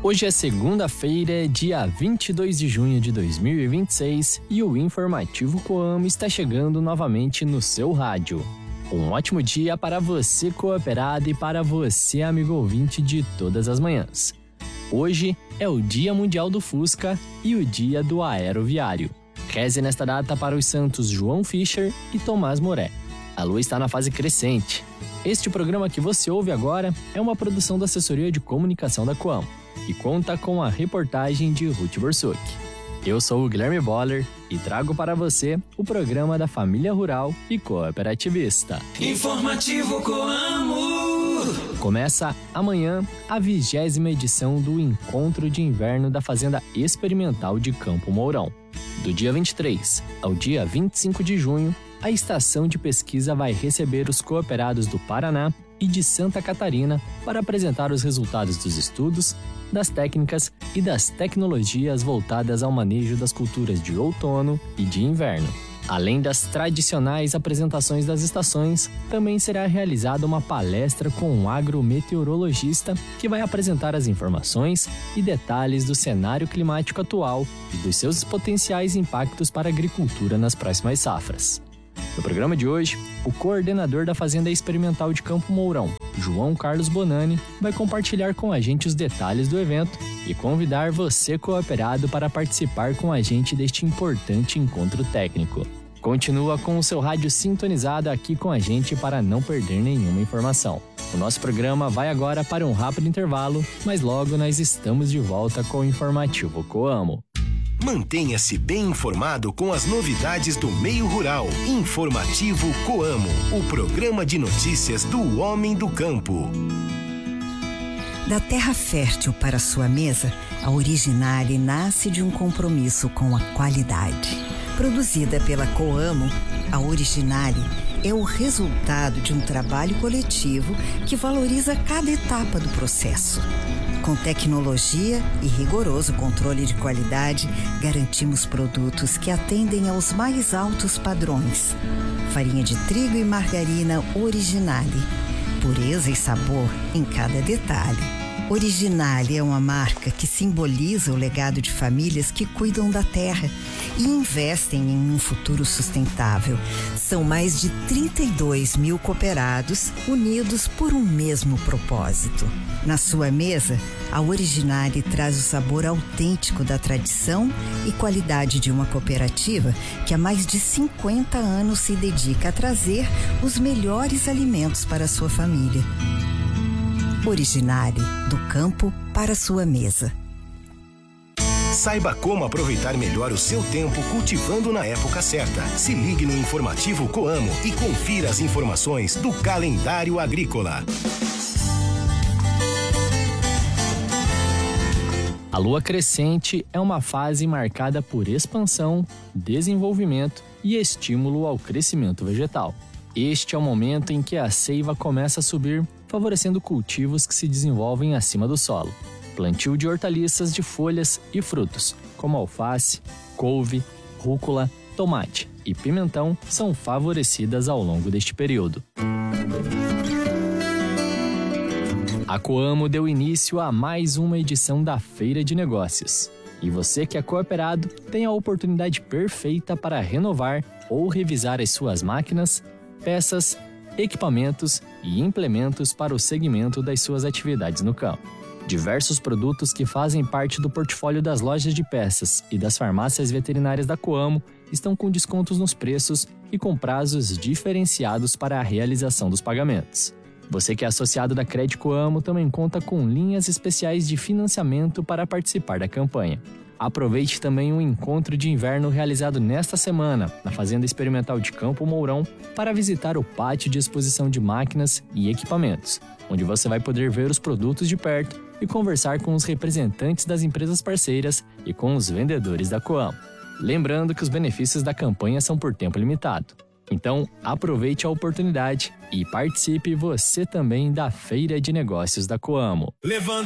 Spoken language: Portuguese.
Hoje é segunda-feira, dia 22 de junho de 2026 e o Informativo Coamo está chegando novamente no seu rádio. Um ótimo dia para você cooperado e para você amigo ouvinte de todas as manhãs. Hoje é o Dia Mundial do Fusca e o Dia do Aeroviário. Reze nesta data para os santos João Fischer e Tomás Moré. A lua está na fase crescente. Este programa que você ouve agora é uma produção da Assessoria de Comunicação da Coamo e conta com a reportagem de Ruth Borsuk. Eu sou o Guilherme Boller e trago para você o programa da família rural e cooperativista. Informativo Coamo! Começa amanhã a 20ª edição do Encontro de Inverno da Fazenda Experimental de Campo Mourão. Do dia 23 ao dia 25 de junho, a estação de pesquisa vai receber os cooperados do Paraná e de Santa Catarina para apresentar os resultados dos estudos, das técnicas e das tecnologias voltadas ao manejo das culturas de outono e de inverno. Além das tradicionais apresentações das estações, também será realizada uma palestra com um agrometeorologista que vai apresentar as informações e detalhes do cenário climático atual e dos seus potenciais impactos para a agricultura nas próximas safras. No programa de hoje, o coordenador da Fazenda Experimental de Campo Mourão, João Carlos Bonani, vai compartilhar com a gente os detalhes do evento e convidar você cooperado para participar com a gente deste importante encontro técnico. Continua com o seu rádio sintonizado aqui com a gente para não perder nenhuma informação. O nosso programa vai agora para um rápido intervalo, mas logo nós estamos de volta com o Informativo Coamo. Mantenha-se bem informado com as novidades do meio rural. Informativo Coamo, o programa de notícias do homem do campo. Da terra fértil para sua mesa, a Originale nasce de um compromisso com a qualidade. Produzida pela Coamo, a Originale é o resultado de um trabalho coletivo que valoriza cada etapa do processo. Com tecnologia e rigoroso controle de qualidade, garantimos produtos que atendem aos mais altos padrões. Farinha de trigo e margarina Originale. Pureza e sabor em cada detalhe. Originale é uma marca que simboliza o legado de famílias que cuidam da terra e investem em um futuro sustentável. São mais de 32 mil cooperados unidos por um mesmo propósito. Na sua mesa, a Originale traz o sabor autêntico da tradição e qualidade de uma cooperativa que há mais de 50 anos se dedica a trazer os melhores alimentos para a sua família. Originale, do campo para a sua mesa. Saiba como aproveitar melhor o seu tempo cultivando na época certa. Se ligue no Informativo Coamo e confira as informações do calendário agrícola. A lua crescente é uma fase marcada por expansão, desenvolvimento e estímulo ao crescimento vegetal. Este é o momento em que a seiva começa a subir, favorecendo cultivos que se desenvolvem acima do solo. Plantio de hortaliças de folhas e frutos, como alface, couve, rúcula, tomate e pimentão, são favorecidas ao longo deste período. A Coamo deu início a mais uma edição da Feira de Negócios. E você que é cooperado tem a oportunidade perfeita para renovar ou revisar as suas máquinas, peças, equipamentos e implementos para o segmento das suas atividades no campo. Diversos produtos que fazem parte do portfólio das lojas de peças e das farmácias veterinárias da Coamo estão com descontos nos preços e com prazos diferenciados para a realização dos pagamentos. Você que é associado da Crédito Coamo também conta com linhas especiais de financiamento para participar da campanha. Aproveite também o encontro de inverno realizado nesta semana na Fazenda Experimental de Campo Mourão para visitar o pátio de exposição de máquinas e equipamentos, onde você vai poder ver os produtos de perto e conversar com os representantes das empresas parceiras e com os vendedores da Coamo. Lembrando que os benefícios da campanha são por tempo limitado. Então, aproveite a oportunidade e participe você também da Feira de Negócios da Coamo.